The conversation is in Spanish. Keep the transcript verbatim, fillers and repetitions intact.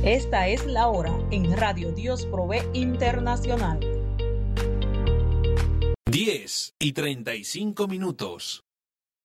Esta es la hora en Radio Dios Provee Internacional. diez y treinta y cinco minutos.